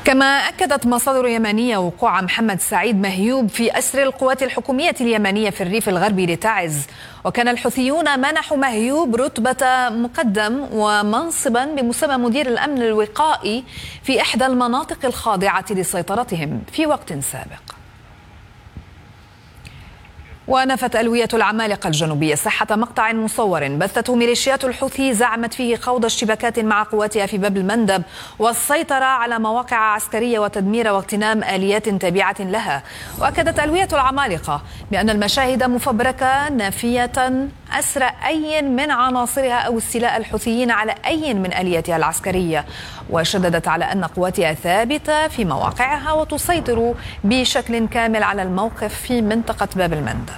كما أكدت مصادر يمنية وقوع محمد سعيد مهيوب في أسر القوات الحكومية اليمنية في الريف الغربي لتعز. وكان الحوثيون منحوا مهيوب رتبة مقدم ومنصبا بمسمى مدير الأمن الوقائي في إحدى المناطق الخاضعة لسيطرتهم في وقت سابق. ونفت ألوية العمالقة الجنوبية صحة مقطع مصور بثته ميليشيات الحوثي زعمت فيه خوض اشتباكات مع قواتها في باب المندب والسيطرة على مواقع عسكرية وتدمير واغتنام آليات تابعة لها. وأكدت ألوية العمالقة بأن المشاهد مفبركة نافية أسر أي من عناصرها أو استيلاء الحوثيين على أي من آلياتها العسكرية، وشددت على أن قواتها ثابتة في مواقعها وتسيطر بشكل كامل على الموقف في منطقة باب المندب.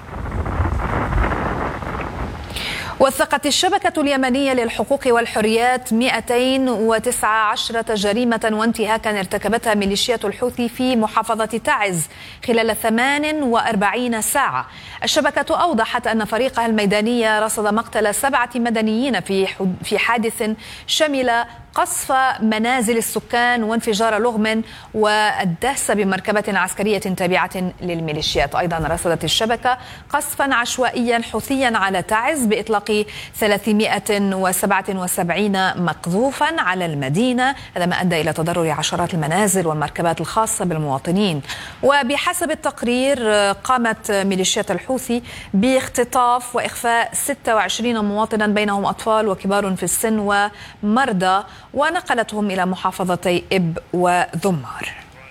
وثقت الشبكة اليمنية للحقوق والحريات 219 جريمة وانتهاكا ارتكبتها ميليشيات الحوثي في محافظة تعز خلال 48 ساعة. الشبكة أوضحت أن فريقها الميداني رصد مقتل 7 مدنيين في حادث شمل قصف منازل السكان وانفجار لغم والدهس بمركبة عسكرية تابعة للميليشيات. أيضا رصدت الشبكة قصفا عشوائيا حوثيا على تعز بإطلاق 377 مقذوفا على المدينة، هذا ما أدى إلى تضرر عشرات المنازل والمركبات الخاصة بالمواطنين. وبحسب التقرير قامت ميليشيات الحوثي باختطاف وإخفاء 26 مواطنا بينهم أطفال وكبار في السن ومرضى، ونقلتهم إلى محافظتي إب وذمار.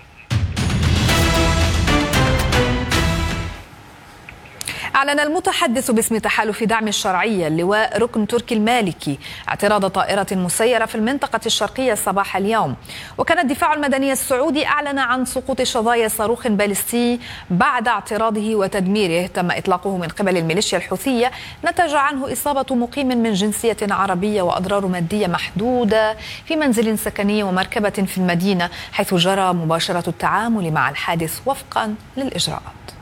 أعلن المتحدث باسم تحالف دعم الشرعية اللواء ركن تركي المالكي اعتراض طائرة مسيرة في المنطقة الشرقية صباح اليوم. وكان الدفاع المدني السعودي أعلن عن سقوط شظايا صاروخ باليستي بعد اعتراضه وتدميره تم إطلاقه من قبل الميليشيا الحوثية، نتج عنه إصابة مقيم من جنسية عربية وأضرار مادية محدودة في منزل سكني ومركبة في المدينة، حيث جرى مباشرة التعامل مع الحادث وفقا للإجراءات.